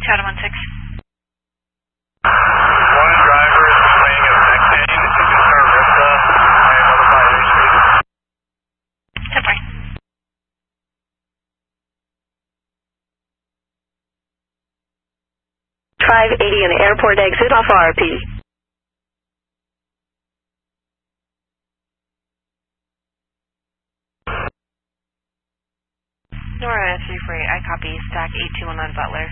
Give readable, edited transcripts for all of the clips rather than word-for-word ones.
Chatham 16. One driver is playing a Mexane. If you can start RIPSA and notify airspeed. 10-4. Drive 80 in the airport exit off RP. Nora 348, I copy. Stack 8219 Butler.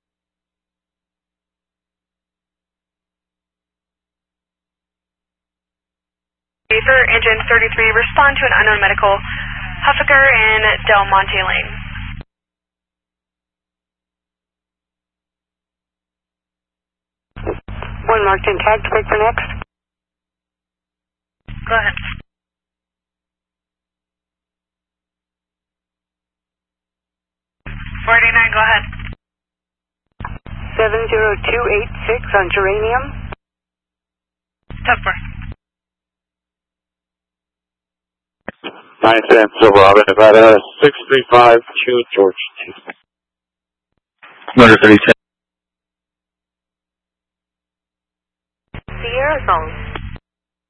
For engine 33, respond to an unknown medical Huffaker in Del Monte Lane. One marked in tag to break for next. Go ahead. Go ahead. 70286 on Geranium. Tough 4. 9 San Silverado, Nevada, 635 to George T. Motor 3010. Sierra Zone